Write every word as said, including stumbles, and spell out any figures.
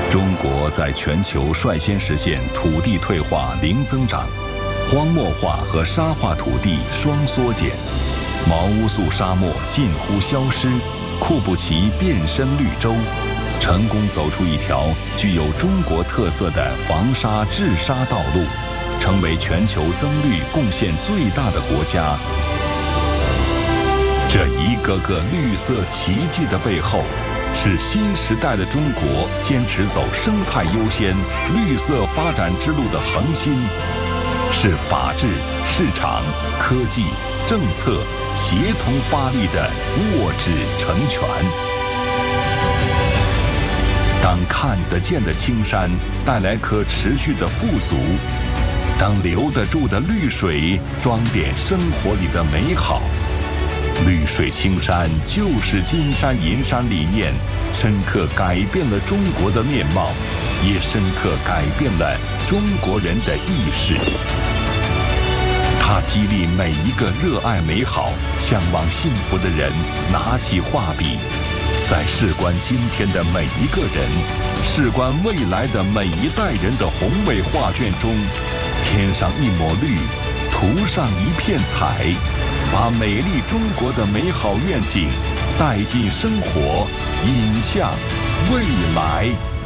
中国在全球率先实现土地退化零增长，荒漠化和沙化土地双缩减，毛乌素沙漠近乎消失，库布齐变身绿洲，成功走出一条具有中国特色的防沙治沙道路，成为全球增绿贡献最大的国家。这一个个绿色奇迹的背后，是新时代的中国坚持走生态优先、绿色发展之路的恒心，是法治、市场、科技、政策协同发力的握指成拳。当看得见的青山带来可持续的富足，当留得住的绿水装点生活里的美好，绿水青山就是金山银山理念，深刻改变了中国的面貌，也深刻改变了中国人的意识。它激励每一个热爱美好、向往幸福的人拿起画笔，在事关今天的每一个人，事关未来的每一代人的宏伟画卷中，添上一抹绿，涂上一片彩，把美丽中国的美好愿景带进生活，引向未来。